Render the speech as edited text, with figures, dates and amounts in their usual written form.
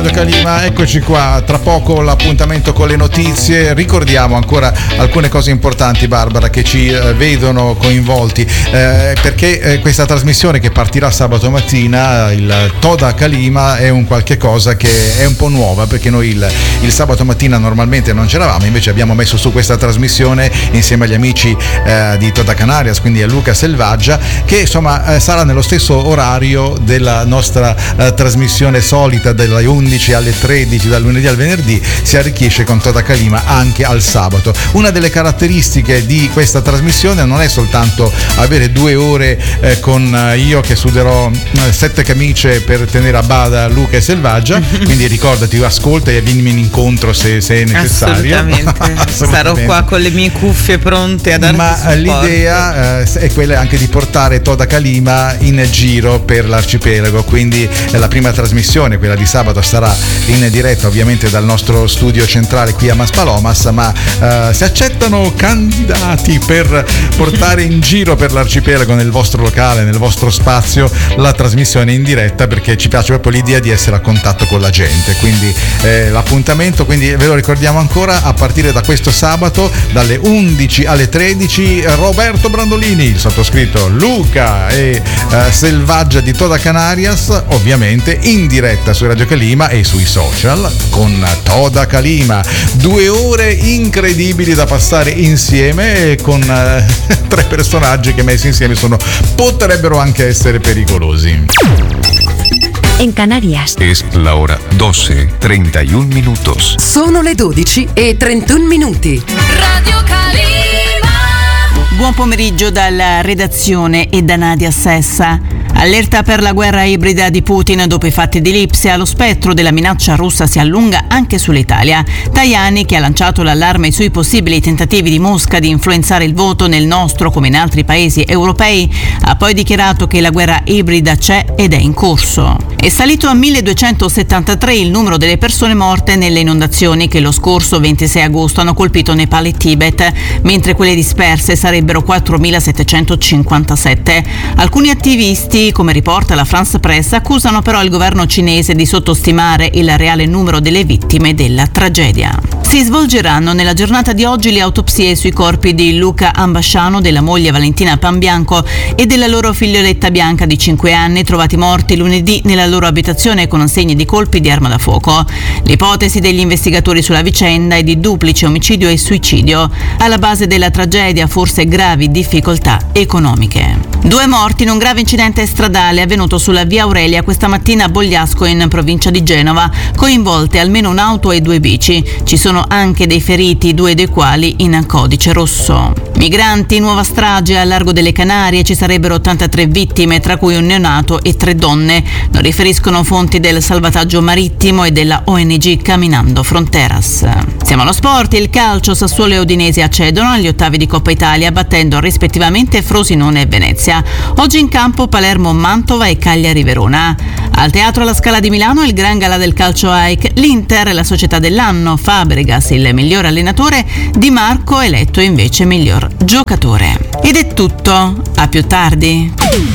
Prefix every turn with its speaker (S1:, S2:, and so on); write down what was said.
S1: Calima, eccoci qua, tra poco l'appuntamento con le notizie. Ricordiamo ancora alcune cose importanti, Barbara, che ci vedono coinvolti, perché questa trasmissione che partirà sabato mattina, il Toda Calima, è un qualche cosa che è un po' nuova, perché noi il sabato mattina normalmente non c'eravamo, invece abbiamo messo su questa trasmissione insieme agli amici di Toda Canarias, quindi a Luca Selvaggia, che insomma sarà nello stesso orario della nostra trasmissione solita dalle 11 alle 13 dal lunedì al venerdì. Si arricchisce con Toda Calima anche al sabato. Una delle caratteristiche di questa trasmissione non è soltanto avere 2 ore con io che suderò 7 camicie per tenere a bada Luca e Selvaggia, quindi ricordati, ascolta e vienimi incontro se è necessario.
S2: Assolutamente. Sarò qua con le mie cuffie pronte a darti supporto.
S1: L'idea è quella anche di portare Toda Calima in giro per l'arcipelago, quindi la prima trasmissione, quella di sabato, sarà in diretta ovviamente dal nostro studio centrale qui a Maspalomas, ma si accettano candidati per portare in giro per l'arcipelago, nel vostro locale, nel vostro spazio, la trasmissione in diretta, perché ci piace proprio l'idea di essere a contatto con la gente. Quindi l'appuntamento, quindi ve lo ricordiamo ancora, a partire da questo sabato dalle 11 alle 13 Roberto Brandolini, il sottoscritto, Luca e Selvaggia di Toda Canarias, ovviamente in diretta su Radio Calima e sui social con Toda Calima. 2 ore incredibili da passare insieme con 3 personaggi che messi insieme potrebbero anche essere pericolosi.
S3: En Canarias
S4: es la hora 12:31 minutos.
S3: sono le 12:31.
S5: Radio Calima.
S2: Buon pomeriggio dalla redazione e da Nadia Sessa. Allerta per la guerra ibrida di Putin dopo i fatti di Lipsia. Lo spettro della minaccia russa si allunga anche sull'Italia. Tajani, che ha lanciato l'allarme sui possibili tentativi di Mosca di influenzare il voto nel nostro come in altri paesi europei, ha poi dichiarato che la guerra ibrida c'è ed è in corso. È salito a 1273 il numero delle persone morte nelle inondazioni che lo scorso 26 agosto hanno colpito Nepal e Tibet, mentre quelle disperse sarebbero 4757. Alcuni attivisti, come riporta la France Press, accusano però il governo cinese di sottostimare il reale numero delle vittime della tragedia. Si svolgeranno nella giornata di oggi le autopsie sui corpi di Luca Ambasciano, della moglie Valentina Panbianco e della loro figlioletta Bianca di 5 anni, trovati morti lunedì nella loro abitazione con segni di colpi di arma da fuoco. L'ipotesi degli investigatori sulla vicenda è di duplice omicidio e suicidio. Alla base della tragedia forse gravi difficoltà economiche. 2 morti in un grave incidente stradale avvenuto sulla via Aurelia questa mattina a Bogliasco, in provincia di Genova, coinvolte almeno un'auto e 2 bici. Ci sono anche dei feriti, 2 dei quali in codice rosso. Migranti, nuova strage al largo delle Canarie, ci sarebbero 83 vittime, tra cui un neonato e 3 donne. Lo riferiscono fonti del salvataggio marittimo e della ONG Caminando Fronteras. Siamo allo sport. Il calcio: Sassuolo e Udinese accedono agli ottavi di Coppa Italia, battendo rispettivamente Frosinone e Venezia. Oggi in campo Palermo, Mantova e Cagliari Verona. Al Teatro alla Scala di Milano il gran galà del calcio AIC. L'Inter è la società dell'anno, Fabregas il miglior allenatore, Di Marco eletto invece miglior giocatore. Ed è tutto, a più tardi.